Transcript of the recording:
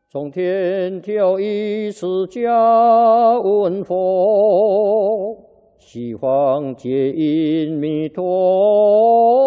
从天条以释迦文佛，西方皆因弥陀。